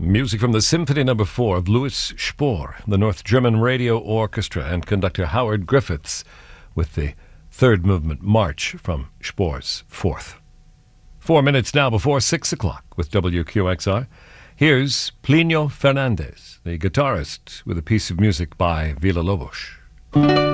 Music from the Symphony No. 4 of Louis Spohr, the North German Radio Orchestra, and conductor Howard Griffiths with the third movement March from Spohr's Fourth. 4 minutes now before 6 o'clock with WQXR. Here's Plinio Fernandez, the guitarist, with a piece of music by Villa-Lobos.